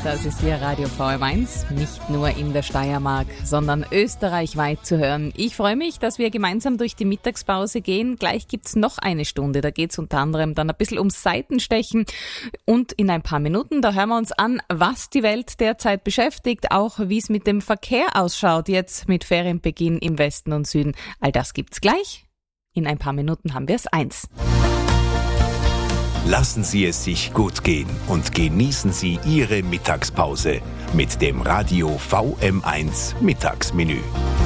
Das ist hier Radio VM1, nicht nur in der Steiermark, sondern österreichweit zu hören. Ich freue mich, dass wir gemeinsam durch die Mittagspause gehen. Gleich gibt's noch eine Stunde, da geht's unter anderem dann ein bisschen ums Seitenstechen. Und in ein paar Minuten, da hören wir uns an, was die Welt derzeit beschäftigt, auch wie es mit dem Verkehr ausschaut, jetzt mit Ferienbeginn im Westen und Süden. All das gibt's gleich. In ein paar Minuten haben wir es 1. Lassen Sie es sich gut gehen und genießen Sie Ihre Mittagspause mit dem Radio VM1 Mittagsmenü.